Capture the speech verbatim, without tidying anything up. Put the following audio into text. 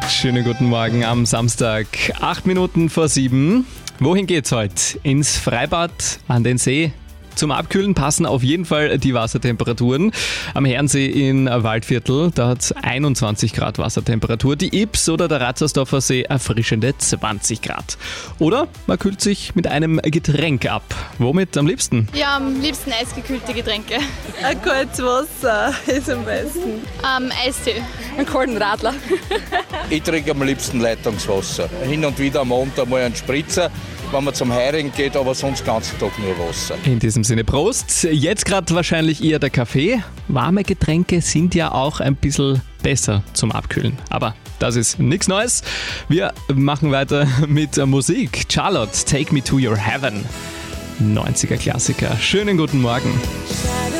Schönen guten Morgen am Samstag, acht Minuten vor sieben. Wohin geht's heute? Ins Freibad, an den See? Zum Abkühlen passen auf jeden Fall die Wassertemperaturen. Am Herrensee in Waldviertel, da hat es einundzwanzig Grad Wassertemperatur. Die Ips oder der Ratzersdorfer See erfrischende zwanzig Grad. Oder man kühlt sich mit einem Getränk ab. Womit am liebsten? Ja, am liebsten eisgekühlte Getränke. Ein kaltes Wasser ist am besten. Ähm, Eistee. Einen kalten Radler. Ich trinke am liebsten Leitungswasser. Hin und wieder am Abend einmal einen Spritzer, wenn man zum Heiring geht, aber sonst den ganzen Tag nur Wasser. In diesem Sinne Prost. Jetzt gerade wahrscheinlich eher der Kaffee. Warme Getränke sind ja auch ein bisschen besser zum Abkühlen. Aber das ist nichts Neues. Wir machen weiter mit Musik. Charlotte, Take Me to Your Heaven. neunziger Klassiker. Schönen guten Morgen.